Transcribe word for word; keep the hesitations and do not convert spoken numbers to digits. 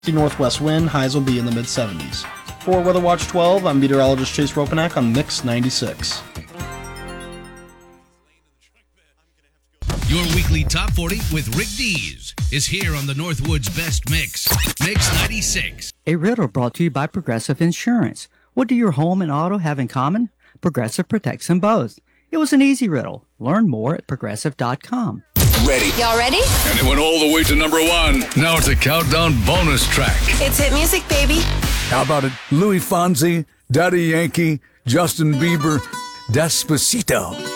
northwest wind, highs will be in the mid seventies. For Weather Watch twelve, I'm meteorologist Chase Ropanak on Mix ninety-six. Your weekly Top forty with Rick Dees is here on the Northwood's Best Mix, Mix ninety-six. A riddle brought to you by Progressive Insurance. What do your home and auto have in common? Progressive protects them both. It was an easy riddle. Learn more at progressive dot com. Ready. Y'all ready? And it went all the way to number one. Now it's a countdown bonus track. It's hit music, baby. How about it? Louis Fonsi, Daddy Yankee, Justin Bieber, Despacito.